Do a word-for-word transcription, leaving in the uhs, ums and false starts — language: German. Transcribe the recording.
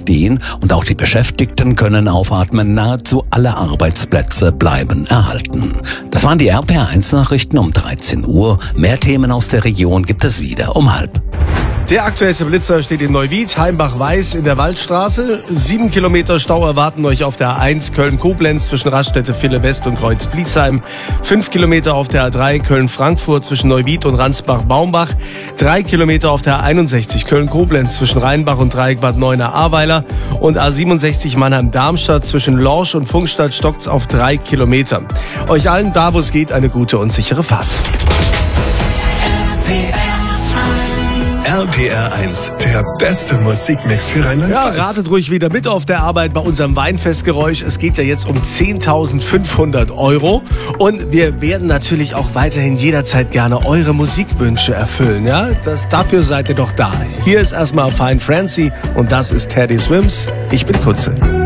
stehen und auch die Beschäftigten können aufatmen. Nahezu alle Arbeitsplätze bleiben erhalten. Das waren die R P R eins Nachrichten um dreizehn Uhr. Mehr Themen aus der Region gibt es wieder um halb. Der aktuellste Blitzer steht in Neuwied, Heimbach-Weiß in der Waldstraße. Sieben Kilometer Stau erwarten euch auf der A eins Köln-Koblenz zwischen Raststätte Ville-West und Kreuz-Bliesheim. Fünf Kilometer auf der A drei Köln-Frankfurt zwischen Neuwied und Ransbach-Baumbach. Drei Kilometer auf der A einundsechzig Köln-Koblenz zwischen Rheinbach und Dreieck Bad Neuenahr-Ahrweiler. Und A siebenundsechzig Mannheim-Darmstadt zwischen Lorsch und Funkstadt stockt's auf drei Kilometer. Euch allen da, wo es geht, eine gute und sichere Fahrt. R P R eins, der beste Musikmix für Ja, Rheinland-Pfalz. ratet ruhig wieder mit auf der Arbeit bei unserem Weinfestgeräusch. Es geht ja jetzt um zehntausendfünfhundert Euro. Und wir werden natürlich auch weiterhin jederzeit gerne eure Musikwünsche erfüllen. Ja, das, dafür seid ihr doch da. Hier ist erstmal Fine Francie und das ist Teddy Swims. Ich bin Kutze.